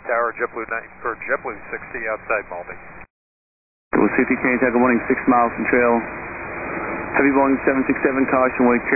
Tower, JetBlue 60 outside Maldi. JetBlue 60, Canyon Tower, good morning, 6 miles from trail. Heavy Boeing 767, caution, wake